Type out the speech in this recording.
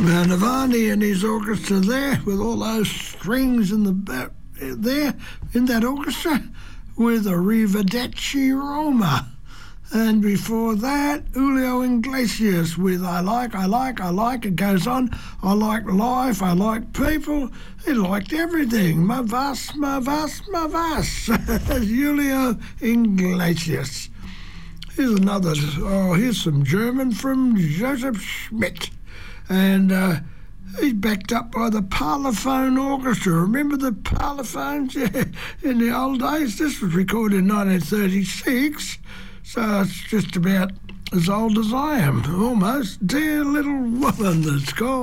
Navani and his orchestra there, with all those strings in the there in that orchestra, with Arrivederci Roma. And before that, Julio Iglesias with I like, it goes on. I like life, I like people. He liked everything. Ma vas. Julio Iglesias. Here's some German from Joseph Schmidt. And he's backed up by the Parlophone Orchestra. Remember the Parlophones? Yeah, in the old days. This was recorded in 1936. So it's just about as old as I am, almost. Dear Little Woman, it's called.